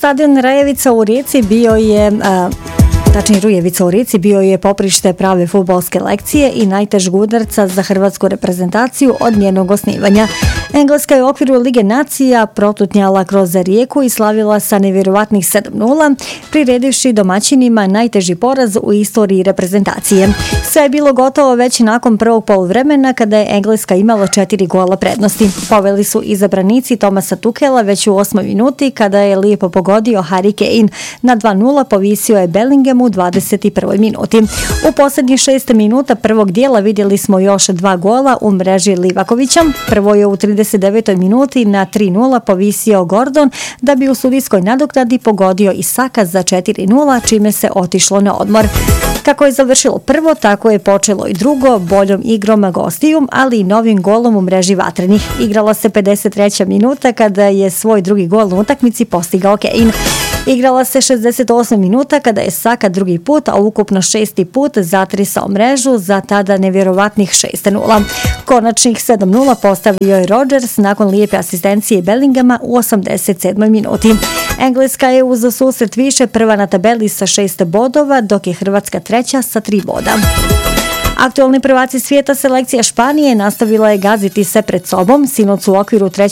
Stadion Rajevica u Rijeci Rujevica u Rijeci bio je poprište prave fudbalske lekcije i najtežeg udarca za hrvatsku reprezentaciju od njenog osnivanja. Engleska je u okviru Lige nacija protutnjala kroz Rijeku i slavila sa nevjerovatnih 7:0, priredivši domaćinima najteži poraz u istoriji reprezentacije. Sve je bilo gotovo već nakon prvog poluvremena kada je Engleska imala 4 gola prednosti. Poveli su izabranici Thomasa Tuchela već u 8. minuti kada je lijepo pogodio Harry Kane. Na 2:0 povisio je Bellingham u 21. minuti. U posljednjih 6 minuta prvog dijela vidjeli smo još 2 gola u mreži Livakovića. Prvo je u 39. minuti na 3:0 povisio Gordon da bi u sudijskoj nadoknadi pogodio Isaka za 4:0, čime se otišlo na odmor. Kako je završilo prvo, tako je počelo i drugo, boljom igrom gostiju, ali i novim golom u mreži vatrenih. Igrala se 53. minuta kada je svoj drugi gol u utakmici postigao Kane. Igrala se 68 minuta kada je Saka drugi put, a ukupno 6. put zatrisao mrežu za tada nevjerovatnih 6:0. Konačnih 7:0 postavio je Rodgers nakon lijepe asistencije Bellinghama u 87. minuti. Engleska je uz susret više prva na tabeli sa 6 bodova, dok je Hrvatska treća sa 3 boda. Aktualni prvaci svijeta selekcija Španije nastavila je gaziti se pred sobom. Sinoć u okviru 3.